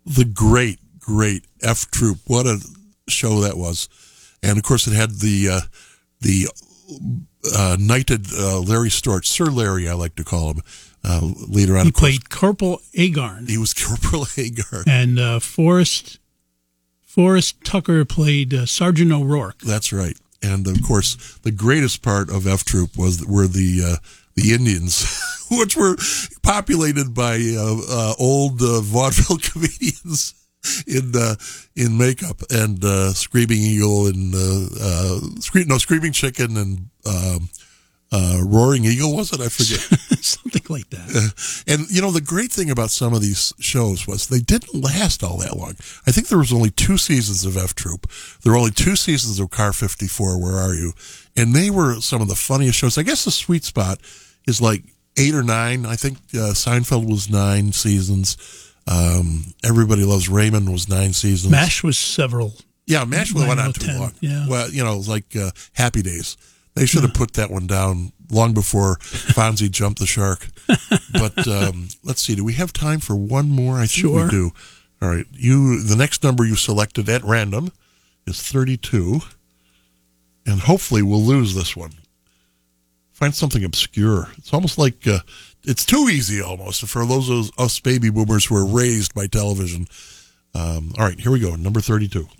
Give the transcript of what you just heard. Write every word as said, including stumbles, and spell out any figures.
the great, great F Troop. What a show that was. And, of course, it had the uh, the uh, knighted uh, Larry Storch, Sir Larry, I like to call him, uh, later on. He played Corporal Agarn. He was Corporal Agarn. And uh, Forrest, Forrest Tucker played uh, Sergeant O'Rourke. That's right. And, of course, the greatest part of F Troop was were the uh, the Indians, which were populated by uh, uh, old uh, vaudeville comedians in uh, in makeup, and uh, Screaming Eagle and uh, uh, Scre- no Screaming Chicken and um, uh, Roaring Eagle, was it? I forget. Something like that. Uh, and you know, the great thing about some of these shows was they didn't last all that long. I think there was only two seasons of F Troop. There were only two seasons of Car fifty-four. Where Are You? And they were some of the funniest shows. I guess the sweet spot is like eight or nine. I think uh, Seinfeld was nine seasons. Um, Everybody Loves Raymond was nine seasons. MASH was several. Yeah, MASH went on too ten, long. Yeah. Well, you know, like uh, Happy Days. They should have put that one down long before Fonzie jumped the shark. But um, let's see. Do we have time for one more? I think Sure. we do. All right. You. The next number you selected at random is thirty-two. And hopefully we'll lose this one. Find something obscure. It's almost like uh, it's too easy almost for those of us baby boomers who were raised by television. Um, all right, here we go. Number thirty-two.